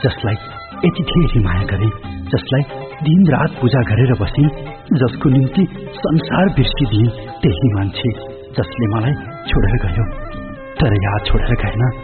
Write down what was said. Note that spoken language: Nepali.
जसलाई यति धेरै माया गरे, जसलाई दिनरात पूजा गरेर बसे, जसको निम्ति संसार बिर्सिदिए, त्यही मान्छे जसले मलाई छोडेर गयो। तर याद छोडेर गएन,